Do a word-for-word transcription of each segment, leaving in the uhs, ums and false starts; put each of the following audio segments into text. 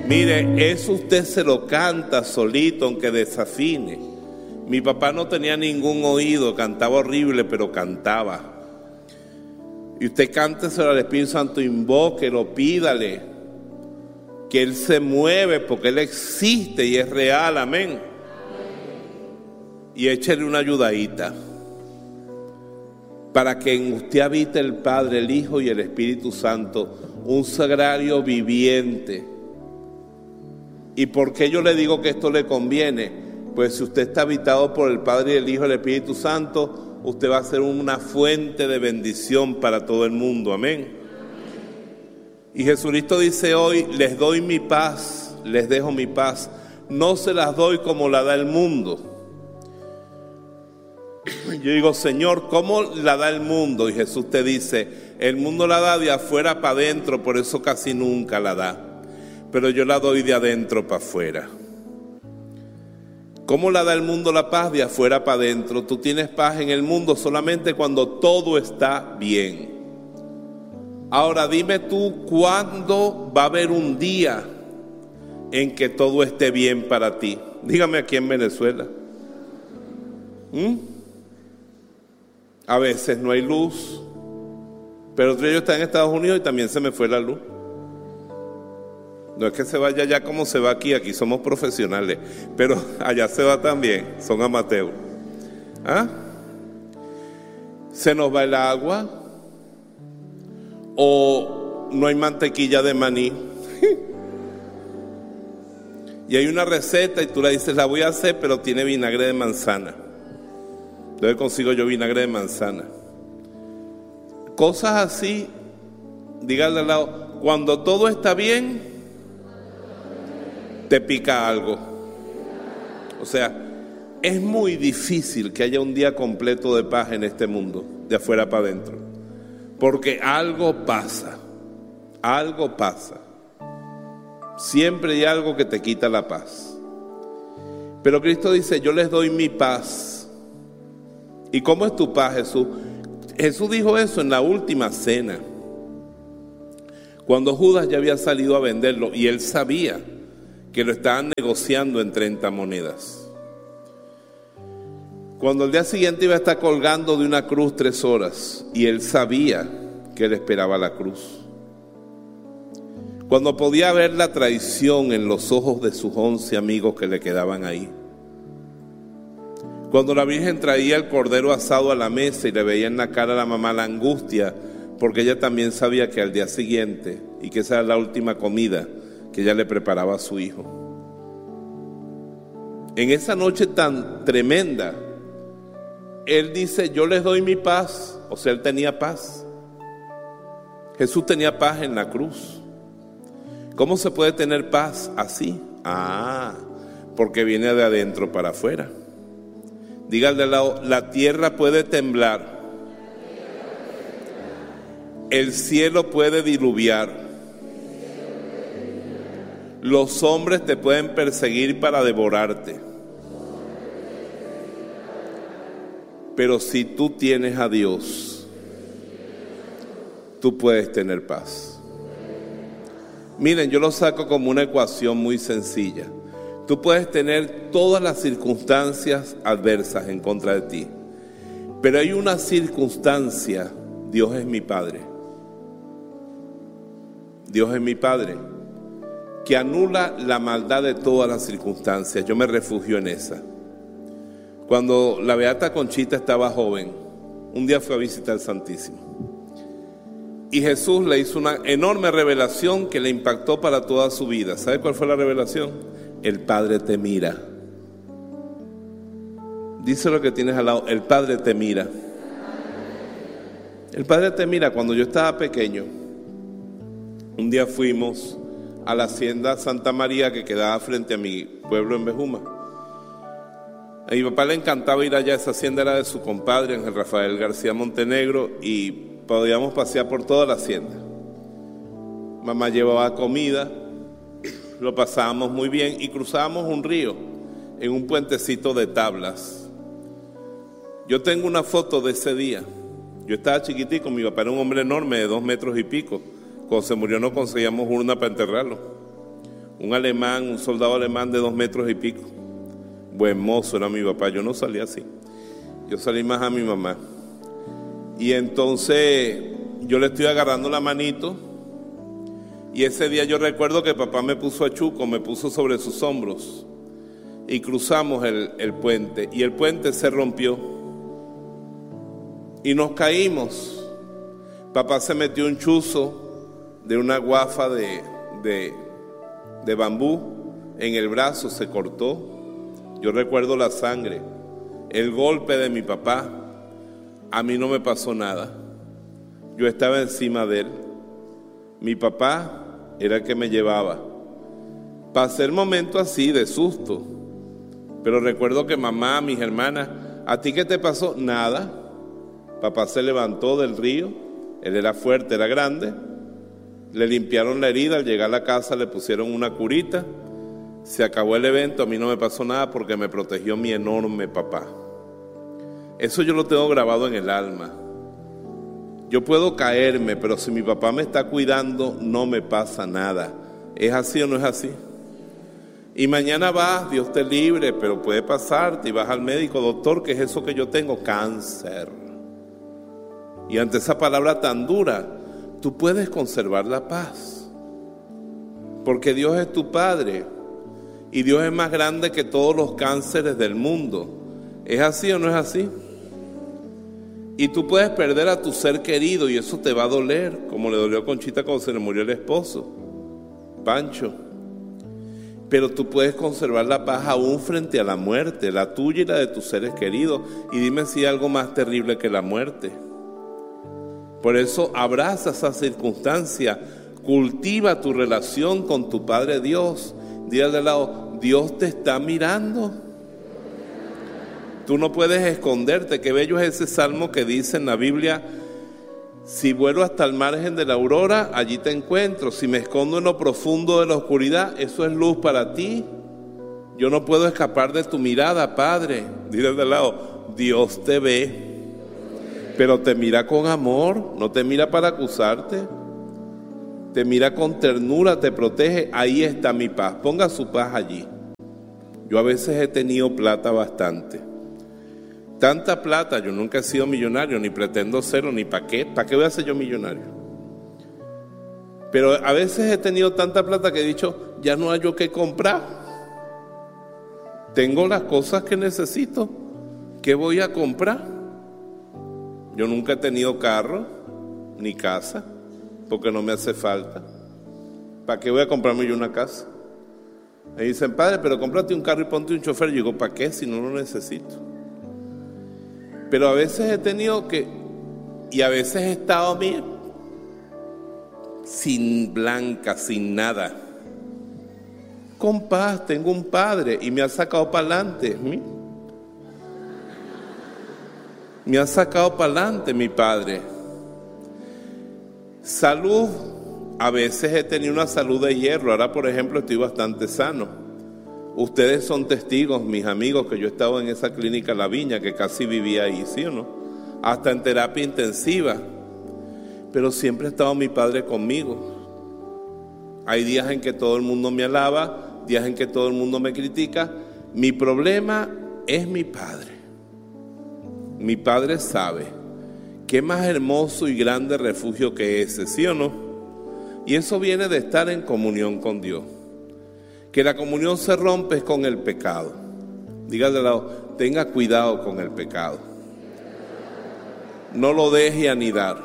Mire, eso usted se lo canta solito, aunque desafine. Mi papá no tenía ningún oído, cantaba horrible, pero cantaba. Y usted cánteselo al Espíritu Santo, invóquelo, pídale, que Él se mueve porque Él existe y es real, amén. Y échele una ayudadita para que en usted habite el Padre, el Hijo y el Espíritu Santo, un sagrario viviente. ¿Y por qué yo le digo que esto le conviene? Pues si usted está habitado por el Padre, el Hijo y el Espíritu Santo, usted va a ser una fuente de bendición para todo el mundo, amén. Y Jesucristo dice hoy, les doy mi paz, les dejo mi paz, no se las doy como la da el mundo. Yo digo, Señor, ¿cómo la da el mundo? Y Jesús te dice, el mundo la da de afuera para adentro, por eso casi nunca la da. Pero yo la doy de adentro para afuera. ¿Cómo la da el mundo la paz? De afuera para adentro. Tú tienes paz en el mundo solamente cuando todo está bien. Ahora dime tú, ¿cuándo va a haber un día en que todo esté bien para ti? Dígame aquí en Venezuela. ¿Mm? A veces no hay luz, pero otro día yo estaba en Estados Unidos y también se me fue la luz. No es que se vaya allá como se va aquí, aquí somos profesionales, pero allá se va también, son amateurs. ¿Ah? Se nos va el agua, o no hay mantequilla de maní. Y hay una receta y tú le dices, la voy a hacer, pero tiene vinagre de manzana. ¿Dónde consigo yo vinagre de manzana? Cosas así, dígale al lado, cuando todo está bien, te pica algo. O sea, es muy difícil que haya un día completo de paz en este mundo, de afuera para adentro. Porque algo pasa, algo pasa. Siempre hay algo que te quita la paz. Pero Cristo dice, yo les doy mi paz. ¿Y cómo es tu paz, Jesús? Jesús dijo eso en la última cena, cuando Judas ya había salido a venderlo y él sabía que lo estaban negociando en treinta monedas. Cuando el día siguiente iba a estar colgando de una cruz tres horas y él sabía que él esperaba la cruz. Cuando podía ver la traición en los ojos de sus once amigos que le quedaban ahí. Cuando la Virgen traía el cordero asado a la mesa y le veía en la cara a la mamá la angustia, porque ella también sabía que al día siguiente, y que esa era la última comida que ella le preparaba a su hijo. En esa noche tan tremenda, él dice, yo les doy mi paz. O sea, él tenía paz. Jesús tenía paz en la cruz. ¿Cómo se puede tener paz así? Ah, porque viene de adentro para afuera. Diga al de al lado, la tierra puede temblar, el cielo puede diluviar, los hombres te pueden perseguir para devorarte, pero si tú tienes a Dios, tú puedes tener paz. Miren, yo lo saco como una ecuación muy sencilla. Tú puedes tener todas las circunstancias adversas en contra de ti, pero hay una circunstancia, Dios es mi Padre. Dios es mi Padre, que anula la maldad de todas las circunstancias. Yo me refugio en esa. Cuando la Beata Conchita estaba joven, un día fue a visitar al Santísimo. Y Jesús le hizo una enorme revelación que le impactó para toda su vida. ¿Sabe cuál fue la revelación? El Padre te mira. Dice lo que tienes al lado, el Padre te mira. El Padre te mira. Cuando yo estaba pequeño, un día fuimos a la hacienda Santa María que quedaba frente a mi pueblo en Bejuma. A mi papá le encantaba ir allá. Esa hacienda era de su compadre Ángel Rafael García Montenegro y podíamos pasear por toda la hacienda. Mamá llevaba comida, lo pasábamos muy bien y cruzábamos un río en un puentecito de tablas. Yo tengo una foto de ese día. Yo estaba chiquitico, mi papá era un hombre enorme de dos metros y pico. Cuando se murió no conseguíamos urna para enterrarlo. un alemán, un soldado alemán de dos metros y pico. Buen mozo era mi papá, yo no salí así, yo salí más a mi mamá. Y entonces yo le estoy agarrando la manito, y ese día yo recuerdo que papá me puso a Chuco, me puso sobre sus hombros, y cruzamos el, el puente, y el puente se rompió, y nos caímos. Papá se metió un chuzo de una guafa de, de, de bambú en el brazo, se cortó. Yo recuerdo la sangre, el golpe de mi papá. A mí no me pasó nada, yo estaba encima de él. Mi papá era el que me llevaba. Pasé el momento así de susto, pero recuerdo que mamá, mis hermanas, ¿a ti qué te pasó? Nada. Papá se levantó del río, él era fuerte, era grande, le limpiaron la herida, al llegar a la casa le pusieron una curita, se acabó el evento, a mí no me pasó nada porque me protegió mi enorme papá. Eso yo lo tengo grabado en el alma. Yo puedo caerme, pero si mi papá me está cuidando, no me pasa nada. ¿Es así o no es así? Y mañana vas, Dios te libre, pero puede pasarte y vas al médico, doctor, ¿qué es eso que yo tengo? Cáncer. Y ante esa palabra tan dura, tú puedes conservar la paz. Porque Dios es tu Padre y Dios es más grande que todos los cánceres del mundo. ¿Es así o no es así? Y tú puedes perder a tu ser querido y eso te va a doler, como le dolió a Conchita cuando se le murió el esposo, Pancho. Pero tú puedes conservar la paz aún frente a la muerte, la tuya y la de tus seres queridos. Y dime si hay algo más terrible que la muerte. Por eso abraza esa circunstancia, cultiva tu relación con tu Padre Dios. Dile al lado, Dios te está mirando. Tú no puedes esconderte. Qué bello es ese salmo que dice en la Biblia: si vuelo hasta el margen de la aurora, allí te encuentro. Si me escondo en lo profundo de la oscuridad, eso es luz para ti. Yo no puedo escapar de tu mirada, Padre. Dile de lado, Dios te ve, pero te mira con amor, no te mira para acusarte. Te mira con ternura, te protege. Ahí está mi paz. Ponga su paz allí. Yo a veces he tenido plata bastante. Tanta plata, yo nunca he sido millonario, ni pretendo serlo, ni para qué, ¿para qué voy a ser yo millonario? Pero a veces he tenido tanta plata que he dicho, ya no hay yo qué comprar. Tengo las cosas que necesito, ¿qué voy a comprar? Yo nunca he tenido carro, ni casa, porque no me hace falta. ¿Para qué voy a comprarme yo una casa? Me dicen, padre, pero cómprate un carro y ponte un chofer. Yo digo, ¿para qué si no lo necesito? Pero a veces he tenido que, y a veces he estado bien, sin blanca, sin nada, con paz. Tengo un Padre y me ha sacado para adelante. ¿sí? Me ha sacado para adelante mi Padre. Salud, a veces he tenido una salud de hierro. Ahora, por ejemplo, estoy bastante sano. Ustedes son testigos, mis amigos, que yo he estado en esa clínica La Viña, que casi vivía ahí, ¿sí o no? Hasta en terapia intensiva. Pero siempre ha estado mi Padre conmigo. Hay días en que todo el mundo me alaba, días en que todo el mundo me critica. Mi problema es mi Padre. Mi Padre sabe qué más hermoso y grande refugio que ese, ¿sí o no? Y eso viene de estar en comunión con Dios. Que la comunión se rompe con el pecado. Dígale al lado, tenga cuidado con el pecado. No lo deje anidar.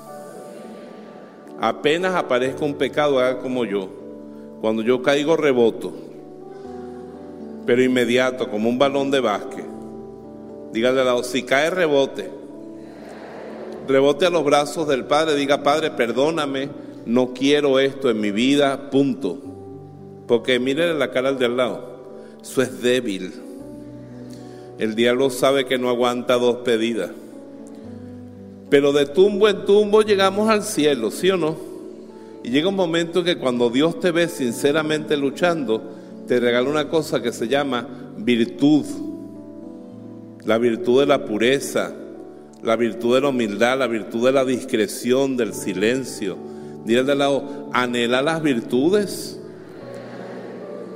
Apenas aparezca un pecado, haga como yo. Cuando yo caigo, reboto. Pero inmediato, como un balón de básquet. Dígale al lado, si cae, rebote. Rebote a los brazos del Padre. Diga, Padre, perdóname, no quiero esto en mi vida, punto. Porque miren la cara al de al lado, eso es débil. El diablo sabe que no aguanta dos pedidas. Pero de tumbo en tumbo llegamos al cielo, ¿sí o no? Y llega un momento que cuando Dios te ve sinceramente luchando, te regala una cosa que se llama virtud. La virtud de la pureza, la virtud de la humildad, la virtud de la discreción, del silencio. Dile de al lado, anhela las virtudes.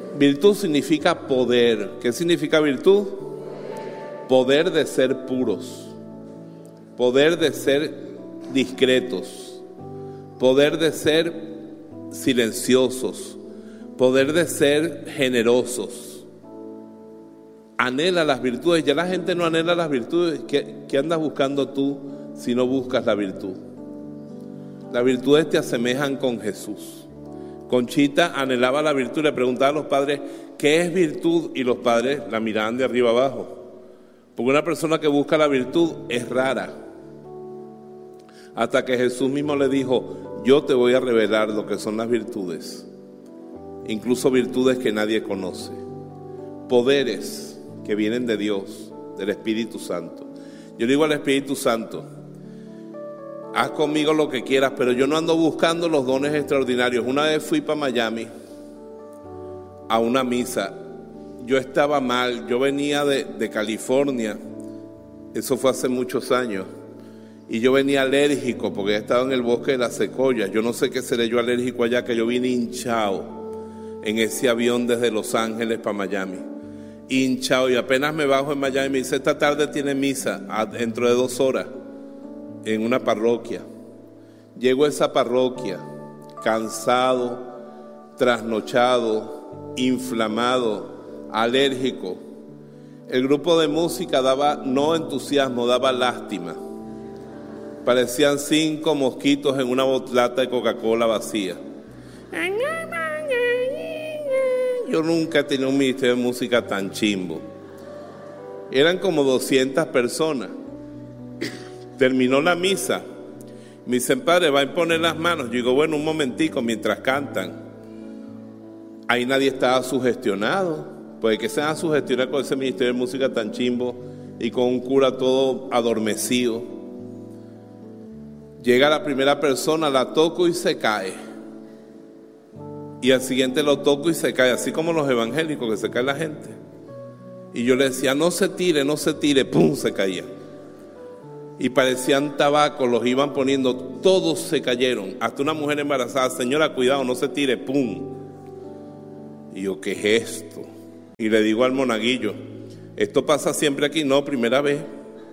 Virtud significa poder. ¿Qué significa virtud? Poder de ser puros, poder de ser discretos, poder de ser silenciosos, poder de ser generosos. Anhela las virtudes. Ya la gente no anhela las virtudes. ¿Qué, qué andas buscando tú si no buscas la virtud? Las virtudes te asemejan con Jesús. Conchita anhelaba la virtud, le preguntaba a los padres, ¿qué es virtud? Y los padres la miraban de arriba abajo. Porque una persona que busca la virtud es rara. Hasta que Jesús mismo le dijo, yo te voy a revelar lo que son las virtudes. Incluso virtudes que nadie conoce. Poderes que vienen de Dios, del Espíritu Santo. Yo le digo al Espíritu Santo, haz conmigo lo que quieras, pero yo no ando buscando los dones extraordinarios. Una vez fui para Miami a una misa. Yo estaba mal, yo venía de, de California, eso fue hace muchos años, y yo venía alérgico porque he estado en el bosque de las secoyas. Yo no sé qué seré yo alérgico allá, que yo vine hinchado en ese avión desde Los Ángeles para Miami. Hinchado, y apenas me bajo en Miami, me dice, esta tarde tiene misa, dentro de dos horas, en una parroquia. Llego a esa parroquia, cansado, trasnochado, inflamado, alérgico. El grupo de música daba no entusiasmo, daba lástima. Parecían cinco mosquitos en una lata de Coca-Cola vacía. Yo nunca he tenido un ministerio de música tan chimbo. Eran como doscientas personas. Terminó la misa. Me dicen, padre, va a imponer las manos. Yo digo, bueno, un momentico, mientras cantan. Ahí nadie estaba sugestionado. Pues que se van a sugestionar con ese ministerio de música tan chimbo y con un cura todo adormecido. Llega la primera persona, la toco y se cae. Y al siguiente lo toco y se cae, así como los evangélicos, que se cae la gente. Y yo le decía, no se tire, no se tire, ¡pum!, se caía. Y parecían tabaco, los iban poniendo, todos se cayeron. Hasta una mujer embarazada, señora, cuidado, no se tire, ¡pum! Y yo, ¿qué es esto? Y le digo al monaguillo, ¿esto pasa siempre aquí? No, primera vez.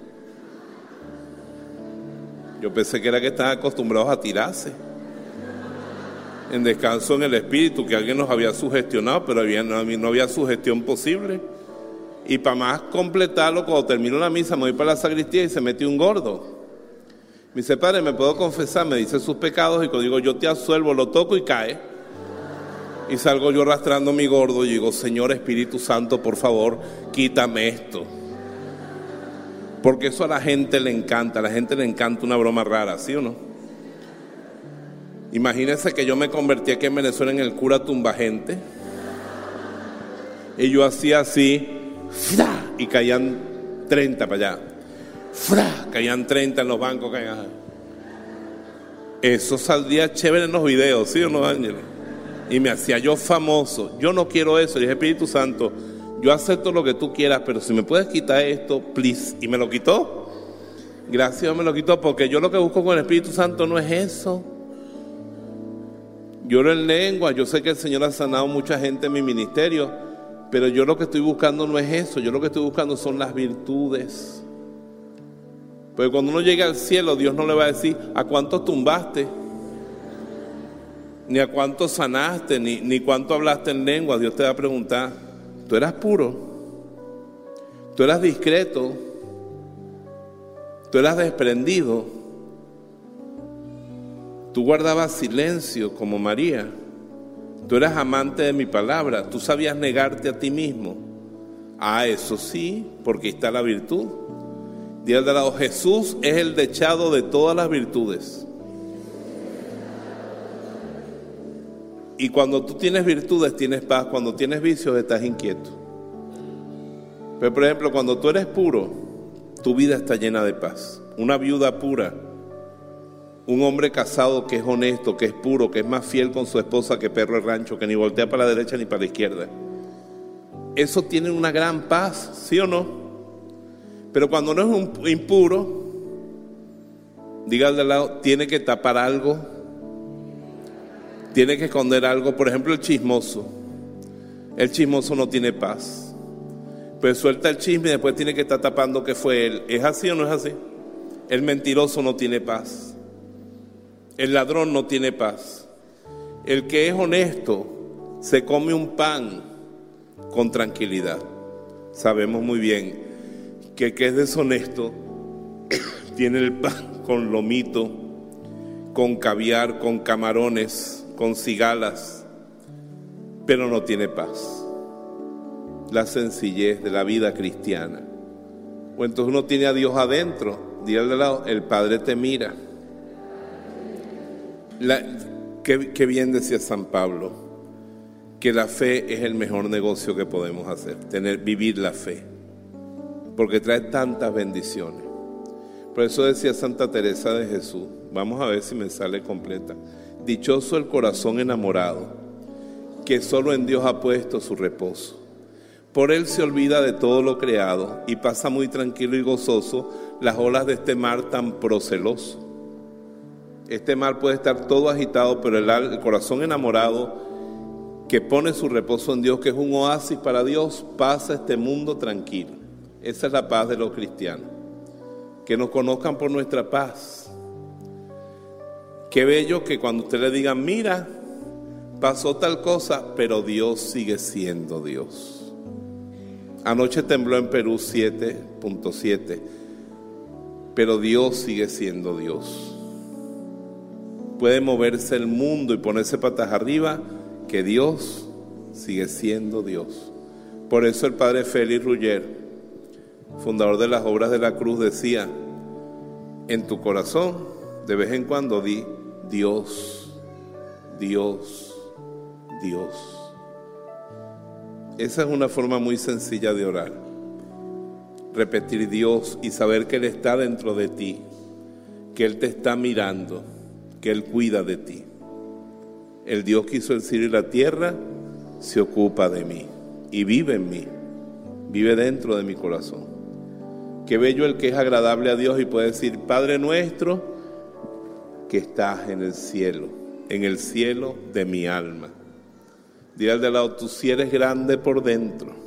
Yo pensé que era que estaban acostumbrados a tirarse en descanso en el espíritu, que alguien nos había sugestionado, pero había, no, no había sugestión posible. Y para más completarlo, cuando termino la misa, me voy para la sacristía y se metió un gordo. Me dice, padre, ¿me puedo confesar? Me dice sus pecados, y cuando digo, yo te absuelvo, lo toco y cae. Y salgo yo arrastrando mi gordo y digo, Señor Espíritu Santo, por favor, quítame esto. Porque eso a la gente le encanta, a la gente le encanta una broma rara, ¿sí o no? Imagínense que yo me convertí aquí en Venezuela en el cura tumbagente. Y yo hacía así, ¡fra! Y caían treinta para allá. ¡Fra! Caían treinta en los bancos. Caían. Eso saldría chévere en los videos, ¿sí o no, Ángel? Y me hacía yo famoso. Yo no quiero eso. Y dije, Espíritu Santo, yo acepto lo que tú quieras, pero si me puedes quitar esto, please. Y me lo quitó. Gracias, me lo quitó, porque yo lo que busco con el Espíritu Santo no es eso. Lloro en lengua. Yo sé que el Señor ha sanado mucha gente en mi ministerio, pero yo lo que estoy buscando no es eso. Yo lo que estoy buscando son las virtudes. Porque cuando uno llegue al cielo, Dios no le va a decir a cuántos tumbaste, ni a cuántos sanaste, ni, ni cuánto hablaste en lengua. Dios te va a preguntar, ¿tú eras puro? ¿Tú eras discreto? ¿Tú eras desprendido? ¿Tú guardabas silencio como María? ¿Tú eras amante de mi palabra? ¿Tú sabías negarte a ti mismo? Ah, eso sí, porque ahí está la virtud. Dígale de lado, Jesús es el dechado de todas las virtudes. Y cuando tú tienes virtudes, tienes paz. Cuando tienes vicios, estás inquieto. Pero, por ejemplo, cuando tú eres puro, tu vida está llena de paz. Una viuda pura, un hombre casado que es honesto, que es puro, que es más fiel con su esposa que perro de rancho, que ni voltea para la derecha ni para la izquierda. Eso tiene una gran paz, ¿sí o no? Pero cuando no es un impuro, dígale al lado, tiene que tapar algo, tiene que esconder algo. Por ejemplo, el chismoso. El chismoso no tiene paz. Pues suelta el chisme y después tiene que estar tapando que fue él. ¿Es así o no es así? El mentiroso no tiene paz. El ladrón no tiene paz. El que es honesto se come un pan con tranquilidad. Sabemos muy bien que el que es deshonesto tiene el pan con lomito, con caviar, con camarones, con cigalas, pero no tiene paz. La sencillez de la vida cristiana. O entonces uno tiene a Dios adentro. Dile al de lado, el Padre te mira. La, qué, qué bien decía San Pablo, que la fe es el mejor negocio que podemos hacer, tener, vivir la fe, porque trae tantas bendiciones. Por eso decía Santa Teresa de Jesús, vamos a ver si me sale completa: dichoso el corazón enamorado, que solo en Dios ha puesto su reposo. Por él se olvida de todo lo creado y pasa muy tranquilo y gozoso las olas de este mar tan proceloso. Este mar puede estar todo agitado, pero el, el corazón enamorado que pone su reposo en Dios, que es un oasis para Dios, pasa este mundo tranquilo. Esa es la paz de los cristianos. Que nos conozcan por nuestra paz. Qué bello que cuando usted le diga, mira, pasó tal cosa, pero Dios sigue siendo Dios. Anoche tembló en Perú siete punto siete, pero Dios sigue siendo Dios. Puede moverse el mundo y ponerse patas arriba, que Dios sigue siendo Dios. Por eso el padre Félix Rugger, fundador de las Obras de la Cruz, decía, en tu corazón de vez en cuando di Dios, Dios, Dios. Esa es una forma muy sencilla de orar. Repetir Dios y saber que Él está dentro de ti, que Él te está mirando, que Él cuida de ti. El Dios que hizo el cielo y la tierra se ocupa de mí y vive en mí, vive dentro de mi corazón. Qué bello el que es agradable a Dios y puede decir, Padre nuestro que estás en el cielo, en el cielo de mi alma. Dile al de al lado, tú sí eres grande por dentro,